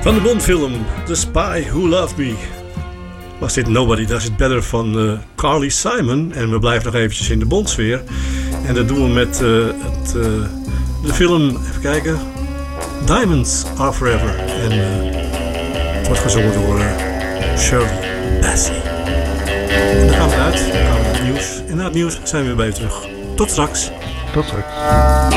Van de Bondfilm The Spy Who Loved Me was dit Nobody Does It Better van Carly Simon. En we blijven nog eventjes in de Bondsfeer. En dat doen we met de film, even kijken, Diamonds Are Forever. En het wordt gezongen door Shirley Bassey. En dan gaan we uit, dan gaan we naar het nieuws. En na het nieuws zijn we weer bij u terug. Tot straks. Tot straks.